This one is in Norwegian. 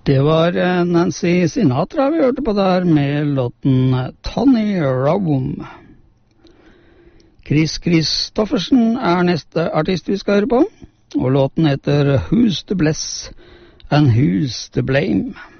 Det var Nancy Sinatra vi hørte på der med låten Tony Rome. Chris Christoffersen neste artist vi skal høre på, og låten heter Who's to Bless and Who's to Blame.